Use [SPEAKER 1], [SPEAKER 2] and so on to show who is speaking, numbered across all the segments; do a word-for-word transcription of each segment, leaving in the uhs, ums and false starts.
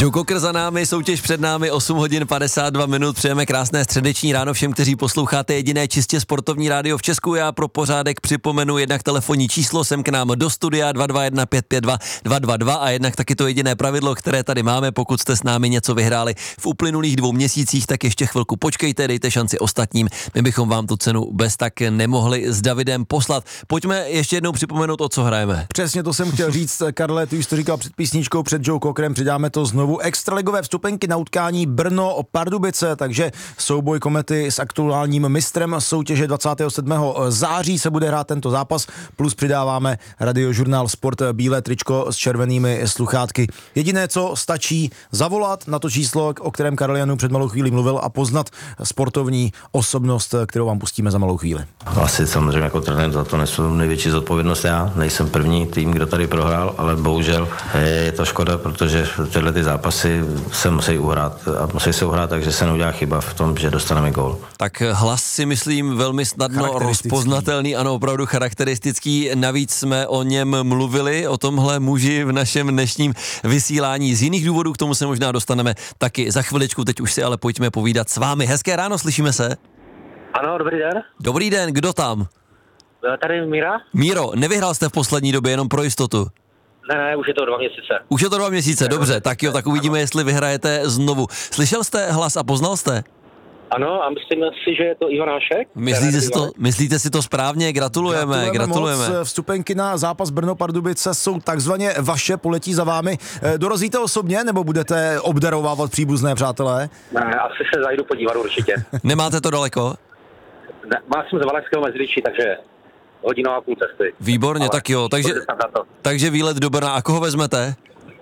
[SPEAKER 1] Joe Cocker za námi, soutěž před námi, osm hodin padesát dva minut, přejeme krásné středeční ráno všem, kteří posloucháte jediné čistě sportovní rádio v Česku. Já pro pořádek připomenu jednak telefonní číslo sem k nám do studia dva dva jedna pět pět dva dva dva dva a jednak taky to jediné pravidlo, které tady máme, pokud jste s námi něco vyhráli v uplynulých dvou měsících, tak ještě chvilku počkejte, dejte šanci ostatním, my bychom vám tu cenu bez tak nemohli s Davidem poslat. Pojďme ještě jednou připomenout, o co hrajeme.
[SPEAKER 2] Přesně to jsem chtěl říct, Karle, ty už to říkal před písničkou, před Joe Cockerem, přidáme to znovu. Extraligové vstupenky na utkání Brno o Pardubice, takže souboj Komety s aktuálním mistrem soutěže dvacátého sedmého září se bude hrát tento zápas, plus přidáváme Radiožurnál Sport bílé tričko s červenými sluchátky. Jediné, co stačí, zavolat na to číslo, o kterém Karel Janů před malou chvílí mluvil, a poznat sportovní osobnost, kterou vám pustíme za malou chvíli.
[SPEAKER 3] Asi samozřejmě jako trenér za to nesu největší zodpovědnost já. Nejsem první tým, kdo tady prohrál, ale bohužel je to škoda, protože tyhle ty zápasy se musí uhrát a musí se uhrát, takže se neudělá chyba v tom, že dostaneme gól.
[SPEAKER 1] Tak hlas si myslím velmi snadno rozpoznatelný, ano, opravdu charakteristický. Navíc jsme o něm mluvili, o tomhle muži v našem dnešním vysílání. Z jiných důvodů k tomu se možná dostaneme taky za chviličku, teď už si ale pojďme povídat s vámi. Hezké ráno, slyšíme se?
[SPEAKER 4] Ano, dobrý den.
[SPEAKER 1] Dobrý den, kdo tam?
[SPEAKER 4] Tady Míra?
[SPEAKER 1] Míro, nevyhrál jste v poslední době, jenom pro jistotu.
[SPEAKER 4] Ne, ne, už je to dva měsíce.
[SPEAKER 1] Už je to dva měsíce, dobře, tak jo, tak uvidíme, jestli vyhrajete znovu. Slyšel jste hlas a poznal jste?
[SPEAKER 4] Ano, a myslím si, že je to Ivan Hašek.
[SPEAKER 1] Myslíte si to, myslíte si to správně? Gratulujeme, gratulujeme.
[SPEAKER 2] gratulujeme. Moc. Vstupenky na zápas Brno Pardubice jsou takzvaně vaše, poletí za vámi. Dorazíte osobně, nebo budete obdarovávat příbuzné přátelé?
[SPEAKER 4] Ne, asi se zajdu podívat určitě.
[SPEAKER 1] Nemáte to daleko?
[SPEAKER 4] Ne, má jsem z Valašského Meziličí, takže hodina a půl cesty.
[SPEAKER 1] Výborně, ale tak jo, takže, takže výlet do Brna. A koho vezmete?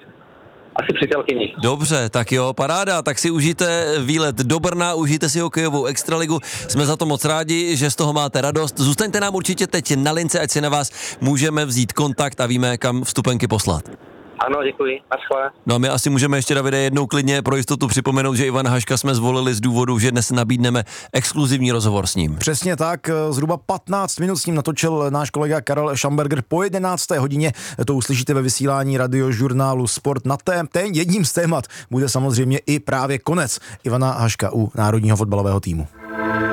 [SPEAKER 4] Asi přítelkyni.
[SPEAKER 1] Dobře, tak jo, paráda, tak si užijte výlet do Brna, užijte si hokejovou extraligu, jsme za to moc rádi, že z toho máte radost. Zůstaňte nám určitě teď na lince, ať si na vás můžeme vzít kontakt a víme, kam vstupenky poslat.
[SPEAKER 4] Ano, děkuji, naschle.
[SPEAKER 1] No a my asi můžeme ještě, Davide, jednou klidně pro jistotu připomenout, že Ivana Haška jsme zvolili z důvodu, že dnes nabídneme exkluzivní rozhovor s ním.
[SPEAKER 2] Přesně tak, zhruba patnáct minut s ním natočil náš kolega Karel Schamberger. Po jedenácté hodině to uslyšíte ve vysílání Radiožurnálu Sport. Na tém, ten jedním z témat bude samozřejmě i právě konec Ivana Haška u národního fotbalového týmu.